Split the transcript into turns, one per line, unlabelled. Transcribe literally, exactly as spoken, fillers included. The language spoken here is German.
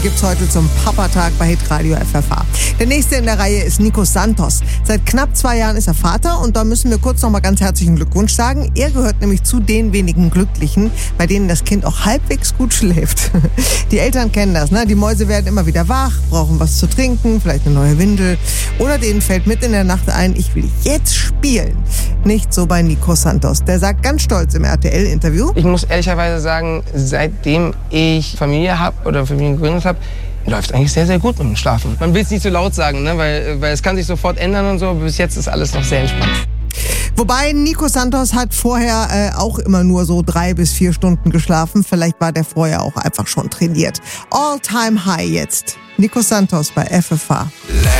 Gibt's heute zum Papa-Tag bei Hitradio F F H. Der nächste in der Reihe ist Nico Santos. Seit knapp zwei Jahren ist er Vater und da müssen wir kurz noch mal ganz herzlichen Glückwunsch sagen. Er gehört nämlich zu den wenigen Glücklichen, bei denen das Kind auch halbwegs gut schläft. Die Eltern kennen das, ne? Die Mäuse werden immer wieder wach, brauchen was zu trinken, vielleicht eine neue Windel. Oder denen fällt mit in der Nacht ein, ich will jetzt spielen. Nicht so bei Nico Santos. Der sagt ganz stolz im R T L-Interview:
Ich muss ehrlicherweise sagen, seitdem ich Familie habe oder Familie gegründet habe, läuft eigentlich sehr, sehr gut mit dem Schlafen. Man will es nicht so laut sagen, ne? weil, weil es kann sich sofort ändern und so. Bis jetzt ist alles noch sehr entspannt.
Wobei Nico Santos hat vorher äh, auch immer nur so drei bis vier Stunden geschlafen. Vielleicht war der vorher auch einfach schon trainiert. All time high jetzt. Nico Santos bei F F H.